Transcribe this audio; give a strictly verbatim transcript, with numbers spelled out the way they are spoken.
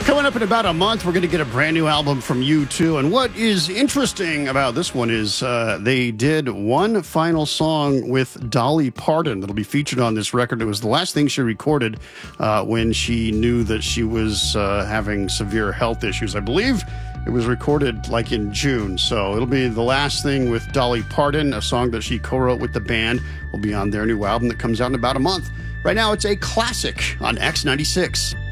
Coming up in about a month, we're going to get a brand new album from U two. And what is interesting about this one is uh, they did one final song with Dolly Parton that'll be featured on this record. It was the last thing she recorded uh, when she knew that she was uh, having severe health issues. I believe it was recorded like in June. So it'll be the last thing with Dolly Parton, a song that she co-wrote with the band. Will be on their new album that comes out in about a month. Right now, it's a classic on X ninety-six.